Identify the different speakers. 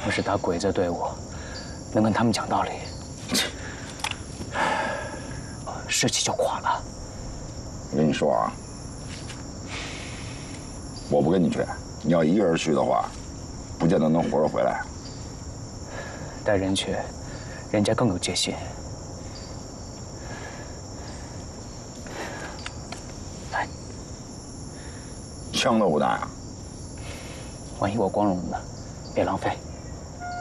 Speaker 1: 我是打鬼子队伍，能跟他们讲道理，士气就垮了。
Speaker 2: 我跟你说啊，我不跟你去，你要一个人去的话，不见得能活着回来。
Speaker 1: 带人去，人家更有戒心。来，
Speaker 2: 枪都不带啊！
Speaker 1: 万一我光荣了呢？别浪费。